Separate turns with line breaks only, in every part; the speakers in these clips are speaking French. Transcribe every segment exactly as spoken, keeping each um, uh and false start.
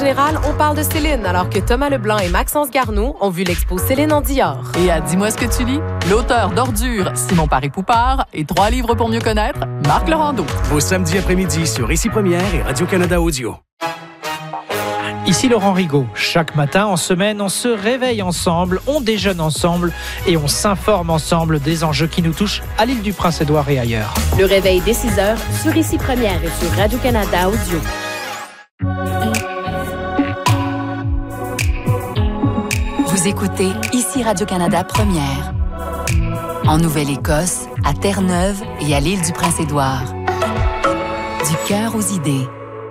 Général, on parle de Céline, alors que Thomas Leblanc et Maxence Garneau ont vu l'expo Céline en Dior.
Et à Dis-moi ce que tu lis, l'auteur d'Ordures, Simon Paré-Poupard, et Trois livres pour mieux connaître, Marc Laurando.
Vos samedis après-midi sur Ici Première et Radio-Canada Audio.
Ici Laurent Rigaud. Chaque matin en semaine, on se réveille ensemble, on déjeune ensemble et on s'informe ensemble des enjeux qui nous touchent à l'île du Prince-Édouard et ailleurs.
Le réveil dès six heures sur Ici Première et sur Radio-Canada Audio.
Vous écoutez Ici Radio-Canada Première. En Nouvelle-Écosse, à Terre-Neuve et à l'île du Prince-Édouard. Du cœur aux idées.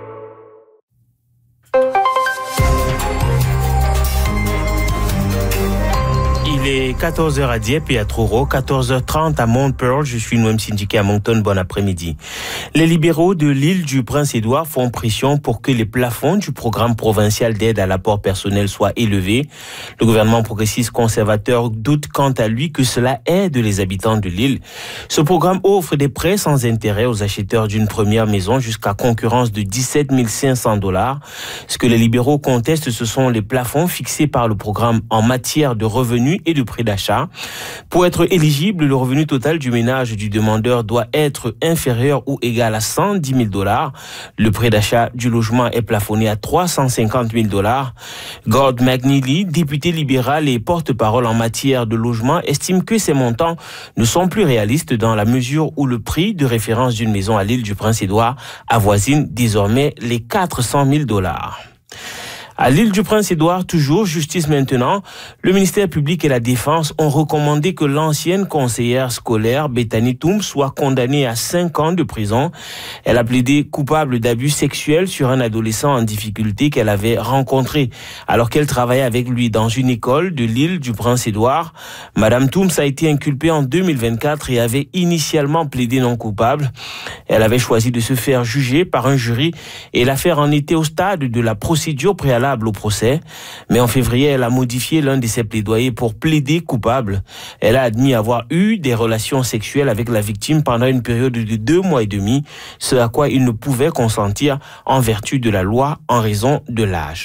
Il est quatorze heures à Dieppe et à Truro, quatorze heures trente à Mount Pearl. Je suis Noël syndiqué à Moncton. Bon après-midi. Les libéraux de l'île du Prince-Édouard font pression pour que les plafonds du programme provincial d'aide à l'apport personnel soient élevés. Le gouvernement progressiste conservateur doute quant à lui que cela aide les habitants de l'île. Ce programme offre des prêts sans intérêt aux acheteurs d'une première maison jusqu'à concurrence de dix-sept mille cinq cents dollars. Ce que les libéraux contestent, ce sont les plafonds fixés par le programme en matière de revenus et de prix d'achat. Pour être éligible, le revenu total du ménage du demandeur doit être inférieur ou égal à cent dix mille dollars. Le prix d'achat du logement est plafonné à trois cent cinquante mille dollars. Gord McNeely, député libéral et porte-parole en matière de logement, estime que ces montants ne sont plus réalistes dans la mesure où le prix de référence d'une maison à l'île du Prince-Édouard avoisine désormais les quatre cent mille dollars. À l'île du Prince-Édouard, toujours justice maintenant, le ministère public et la Défense ont recommandé que l'ancienne conseillère scolaire Bethany Toum soit condamnée à cinq ans de prison. Elle a plaidé coupable d'abus sexuels sur un adolescent en difficulté qu'elle avait rencontré alors qu'elle travaillait avec lui dans une école de l'île du Prince-Édouard. Madame Toum a été inculpée en deux mille vingt-quatre et avait initialement plaidé non coupable. Elle avait choisi de se faire juger par un jury et l'affaire en était au stade de la procédure préalable au procès, mais en février, elle a modifié l'un de ses plaidoyers pour plaider coupable. Elle a admis avoir eu des relations sexuelles avec la victime pendant une période de deux mois et demi, ce à quoi il ne pouvait consentir en vertu de la loi en raison de l'âge.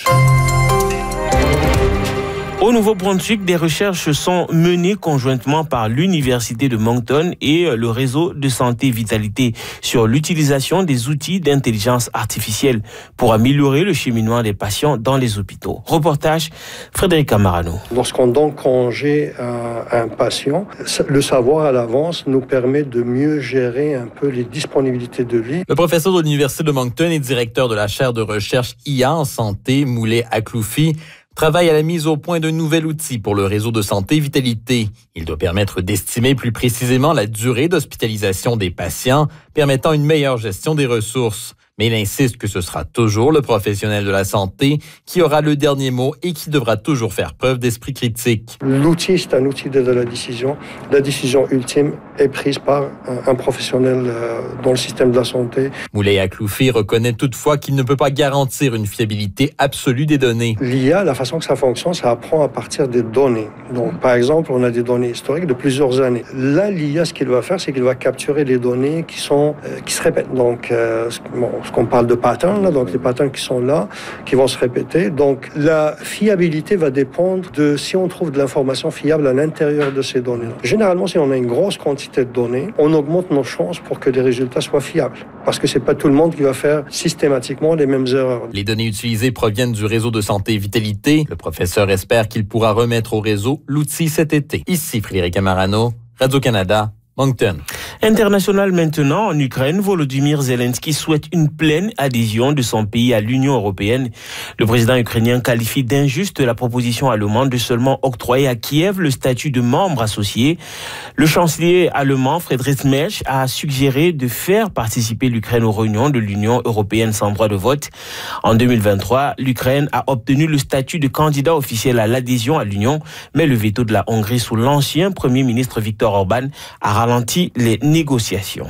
Au Nouveau-Brunswick, des recherches sont menées conjointement par l'Université de Moncton et le réseau de santé vitalité sur l'utilisation des outils d'intelligence artificielle pour améliorer le cheminement des patients dans les hôpitaux. Reportage Frédéric Camarano.
Lorsqu'on donne congé à un patient, le savoir à l'avance nous permet de mieux gérer un peu les disponibilités de lit.
Le professeur de l'Université de Moncton et directeur de la chaire de recherche I A en santé, Moulay Akloufi, travaille à la mise au point d'un nouvel outil pour le réseau de santé Vitalité. Il doit permettre d'estimer plus précisément la durée d'hospitalisation des patients, permettant une meilleure gestion des ressources. Mais il insiste que ce sera toujours le professionnel de la santé qui aura le dernier mot et qui devra toujours faire preuve d'esprit critique.
L'outil, c'est un outil d'aide à la décision. La décision ultime est prise par un professionnel dans le système de la santé.
Moulay Akloufi reconnaît toutefois qu'il ne peut pas garantir une fiabilité absolue des données.
L'I A, la façon que ça fonctionne, ça apprend à partir des données. Donc, par exemple, on a des données historiques de plusieurs années. Là, l'I A, ce qu'il va faire, c'est qu'il va capturer les données qui sont euh, qui se répètent. Donc, euh, bon, ce qu'on parle de patterns, là, donc les patterns qui sont là, qui vont se répéter. Donc, la fiabilité va dépendre de si on trouve de l'information fiable à l'intérieur de ces données. Généralement, si on a une grosse quantité de données, on augmente nos chances pour que les résultats soient fiables. Parce que c'est pas tout le monde qui va faire systématiquement les mêmes erreurs.
Les données utilisées proviennent du réseau de santé Vitalité. Le professeur espère qu'il pourra remettre au réseau l'outil cet été. Ici Frédéric Camarano, Radio-Canada, Moncton.
International maintenant, en Ukraine, Volodymyr Zelensky souhaite une pleine adhésion de son pays à l'Union européenne. Le président ukrainien qualifie d'injuste la proposition allemande de seulement octroyer à Kiev le statut de membre associé. Le chancelier allemand Friedrich Merz a suggéré de faire participer l'Ukraine aux réunions de l'Union européenne sans droit de vote. En deux mille vingt-trois, l'Ukraine a obtenu le statut de candidat officiel à l'adhésion à l'Union, mais le veto de la Hongrie sous l'ancien premier ministre Viktor Orban a ralenti les négociations.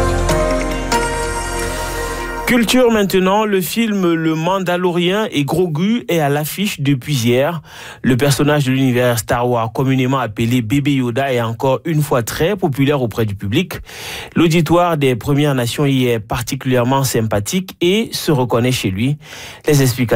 Culture maintenant, le film Le Mandalorien et Grogu est à l'affiche depuis hier. Le personnage de l'univers Star Wars, communément appelé Bébé Yoda, est encore une fois très populaire auprès du public. L'auditoire des Premières Nations y est particulièrement sympathique et se reconnaît chez lui. Les explications